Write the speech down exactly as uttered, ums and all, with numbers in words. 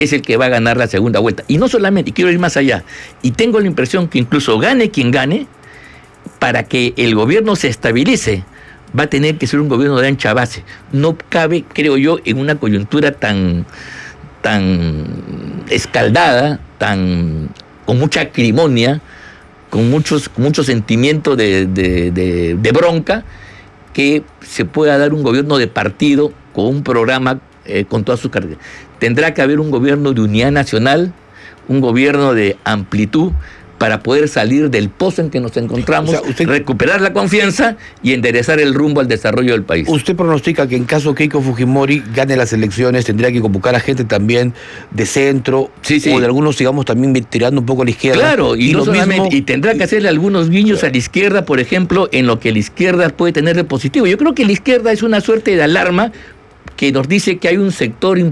es el que va a ganar la segunda vuelta. Y no solamente, y quiero ir más allá, y tengo la impresión que incluso gane quien gane, para que el gobierno se estabilice, va a tener que ser un gobierno de ancha base. No cabe, creo yo, en una coyuntura tan, tan escaldada, tan con mucha acrimonia, con muchos, con mucho sentimiento de, de, de, de bronca, que se pueda dar un gobierno de partido con un programa eh, con todas sus características. Tendrá que haber un gobierno de unidad nacional, un gobierno de amplitud, para poder salir del pozo en que nos encontramos, o sea, usted, recuperar la confianza y enderezar el rumbo al desarrollo del país. ¿Usted pronostica que en caso Keiko Fujimori gane las elecciones, tendría que convocar a gente también de centro, sí, sí. o de algunos, digamos, también tirando un poco a la izquierda? Claro, y, y, no mismo, y tendrá que hacerle algunos guiños a la izquierda, por ejemplo, en lo que la izquierda puede tener de positivo. Yo creo que la izquierda es una suerte de alarma que nos dice que hay un sector importante